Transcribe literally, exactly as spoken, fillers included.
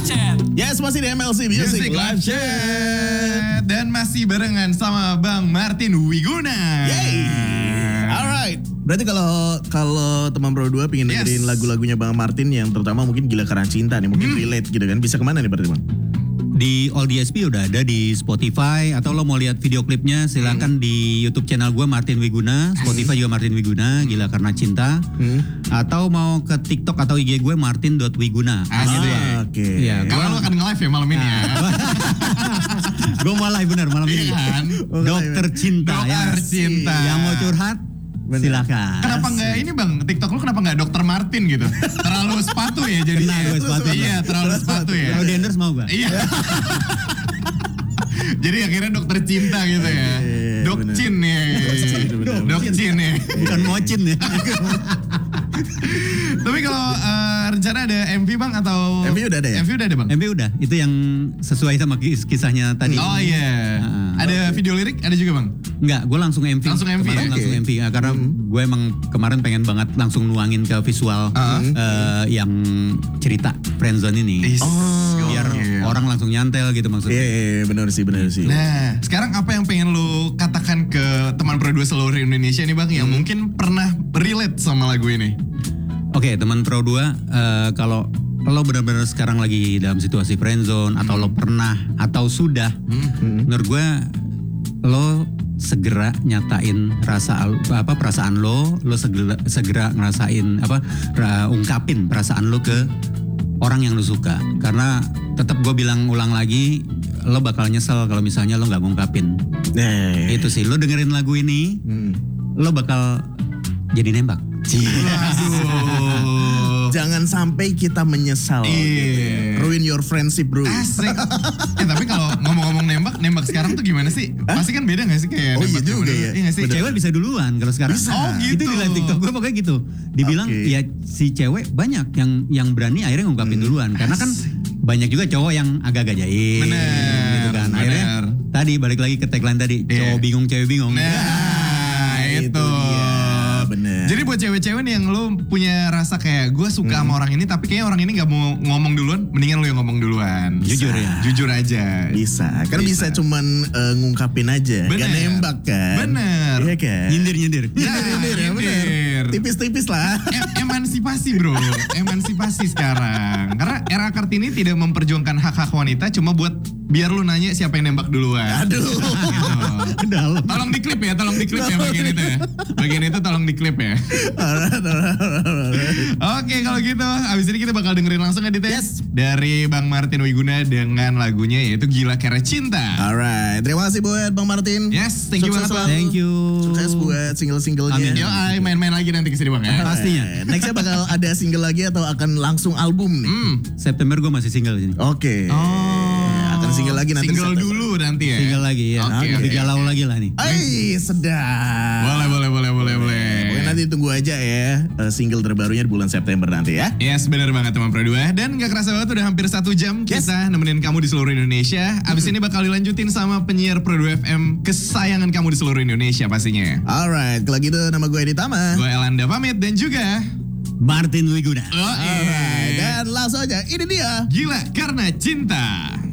Chat. Yes, masih di M L C Music, Music Live Live Chat. Dan masih barengan sama Bang Martin Wiguna. Yay. Alright. Berarti kalau kalau teman Pro dua pengen Yes. dengerin lagu-lagunya Bang Martin yang terutama mungkin Gila Karena Cinta nih, mungkin Hmm. relate gitu kan. Bisa kemana nih berarti Bang? Di All D S P udah ada di Spotify, atau lo mau lihat video klipnya silakan di YouTube channel gue Martin Wiguna, Spotify juga Martin Wiguna, Gila Karena Cinta. Hmm. Atau mau ke TikTok atau I G gue martin dot wiguna. Ah, gitu ya. Ah, Oke. Iya, Kalau lo akan nge-live ya malam ini ya. Gue mau live bener malam ini. Iya kan? Dokter Cinta. Dokter yang, Cinta. yang mau curhat Bener. silakan. Kenapa nggak ini Bang, TikTok lu kenapa nggak Dokter Martin gitu? Terlalu sepatu ya jadinya. Kena gue sepatu. Iya, terlalu sepatu ya. Kalau di endorse mau gue. Iya. Jadi akhirnya dokter cinta gitu ya. Iya, Dokcin ya. bener. Dokcin ya. Bukan mocin ya. Tapi kalau eh, rencana ada M V Bang atau M V udah ada ya? M V udah ada Bang? M B udah, itu yang sesuai sama kis- kisahnya tadi. Oh iya. Ah. Ada video lirik ada juga Bang? Enggak, gue langsung M V. Langsung M V Kemarin ya? langsung Oke. M V ya, karena gue emang kemarin pengen banget langsung nuangin ke visual Ah. eh, yang cerita friendzone ini. Is, Oh, Biar gokil. orang langsung nyantel gitu Iya, maksudnya. iya, iya, benar sih, benar sih. Nah, sekarang apa yang pengen lu katakan ke teman Pro dua seluruh Indonesia nih Bang yang mungkin pernah relate sama lagu ini? Oke, teman Pro dua, eh, kalau lo benar-benar sekarang lagi dalam situasi friendzone atau lo pernah atau sudah, menurut gue lo segera nyatain rasa apa perasaan lo, lo segera segera ngerasain apa ra- ungkapin perasaan lo ke orang yang lo suka. Karena tetap gue bilang ulang lagi, lo bakal nyesel kalau misalnya lo nggak ngungkapin. Nah, Itu sih, lo dengerin lagu ini, Hmm. lo bakal jadi nembak. Aduh. Jangan sampai kita menyesal. Iya. gitu. Ruin your friendship, bro. Asik. Eh tapi kalau ngomong-ngomong nembak, nembak sekarang tuh gimana sih? Pasti kan beda gak sih kayak Oh, iya nembak zaman juga dulu? ya. Iya gak sih? Cewek bisa duluan kalau sekarang. Bisa. Oh, gitu. Itu di live TikTok gue pokoknya gitu. Dibilang Oke. ya si cewek banyak yang yang berani akhirnya ngungkapin duluan. Karena kan banyak juga cowok yang agak-agak jaim. Bener, Gitu kan. Akhirnya bener. tadi balik lagi ke tagline tadi. Iya. Cowok bingung, cewek bingung. Nah, itu itu. dia, bener. Jadi buat cewek-cewek nih yang lu punya rasa kayak gue suka sama orang ini tapi kayaknya orang ini gak mau ngomong duluan, mendingan lu yang ngomong duluan. Jujur ya. Jujur aja. Bisa. Kan bisa, Bisa. cuman eh, ngungkapin aja. Bener. Gak nembak kan. Bener. Iya kan. Nyindir-nyindir. Ya, Nyindir, ya, bener. nyindir. Tipis-tipis lah. Em- emansipasi bro, emansipasi sekarang. Karena era Kartini tidak memperjuangkan hak-hak wanita, cuma buat biar lu nanya siapa yang nembak duluan. Aduh. Gitu. Dalam. Tolong diklip ya, tolong diklip ya bagian itu ya. Bagian itu tolong diklip ya. Alright, alright, alright. Oke kalau gitu, abis ini kita bakal dengerin langsung ya Dit ya? Yes. Dari Bang Martin Wiguna dengan lagunya yaitu Gila Karena Cinta. Alright, terima kasih buat Bang Martin. Yes, thank you Sukses banget, Bang. selalu. Thank you. Sukses buat single-singlenya. Amin. Yo, ay, main-main lagi nanti kesini Bang ya. Pastinya. Alright, Nextnya bakal ada single lagi atau akan langsung album nih? Hmm. September gue masih single di sini. Oke. Akan single lagi nanti. Single September. dulu nanti ya. Single lagi ya. Oke, Lebih oke, galau oke. lagi lah nih. Ay, sedap. Boleh, boleh, boleh, boleh, boleh. Pokoknya nanti tunggu aja ya eh, single terbarunya di bulan September nanti ya. Yes, benar banget teman Pro dua. Dan gak kerasa banget udah hampir satu jam kita nemenin kamu di seluruh Indonesia. Abis ini bakal dilanjutin sama penyiar Pro dua F M kesayangan kamu di seluruh Indonesia pastinya. Alright, kalau gitu nama gue Edi Tama. Gue Elanda pamit dan juga... Martin Wiguna. Oh, Alright, iya. dan langsung aja ini dia. Gila Karena Cinta.